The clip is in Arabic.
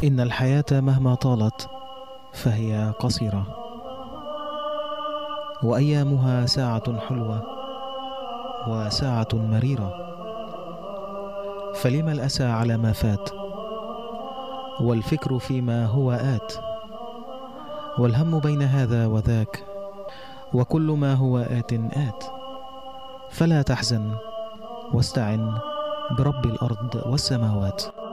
إن الحياة مهما طالت فهي قصيرة، وأيامها ساعة حلوة وساعة مريرة، فلم الأسى على ما فات والفكر فيما هو آت، والهم بين هذا وذاك وكل ما هو آت آت. فلا تحزن واستعن برب الأرض والسماوات.